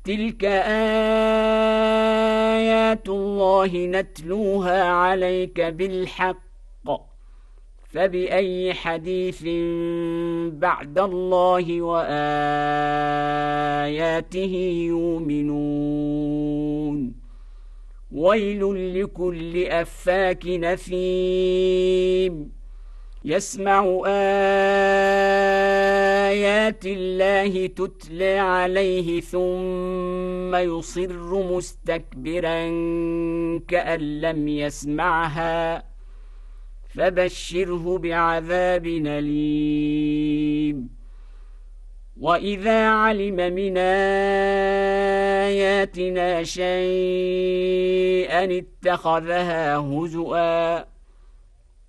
تلك آيات الله نتلوها عليك بالحق، فبأي حديث بعد الله وآياته يؤمنون. ويل لكل أفاك نثيم يسمع آيات الله تتلى عليه ثم يصر مستكبرا كأن لم يسمعها، فبشره بعذاب أليم. وإذا علم من آياتنا شيئا اتخذها هزؤا